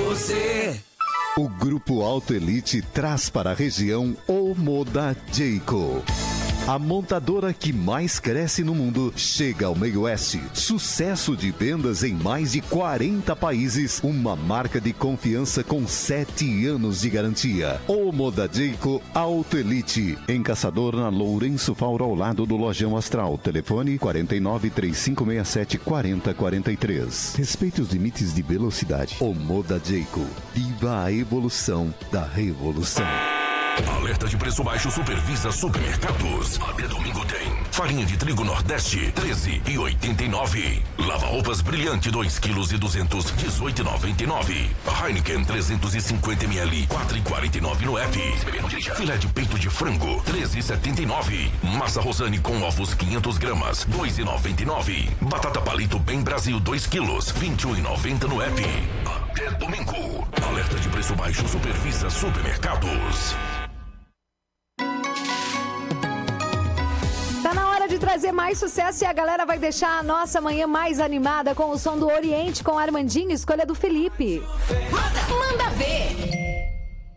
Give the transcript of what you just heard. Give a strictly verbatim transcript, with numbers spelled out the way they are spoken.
você. O Grupo Auto Elite traz para a região o Moda Jayco. A montadora que mais cresce no mundo chega ao Meio Oeste. Sucesso de vendas em mais de quarenta países. Uma marca de confiança com sete anos de garantia. O Moda Jayco Auto Elite. Em Caçador, na Lourenço Fauro, ao lado do Lojão Astral. Telefone quarenta e nove, três cinco seis sete, quarenta quarenta e três. Respeite os limites de velocidade. O Moda Jayco. Viva a evolução da revolução. Alerta de preço baixo Supervisa Supermercados. Até domingo tem farinha de trigo Nordeste treze e oitenta e nove. Lava roupas Brilhante dois quilos e duzentos, dezoito e noventa e nove. Heineken trezentos e cinquenta mililitros, quatro e quarenta e nove no app. Filé de peito de frango treze e setenta e nove. Massa Rosane com ovos quinhentas gramas, dois e noventa e nove. Batata palito Bem Brasil dois quilos, vinte e um e noventa no app. Até domingo. Alerta de preço baixo Supervisa Supermercados. Tá na hora de trazer mais sucesso e a galera vai deixar a nossa manhã mais animada com o som do Oriente com Armandinho, escolha do Felipe. Manda, manda ver!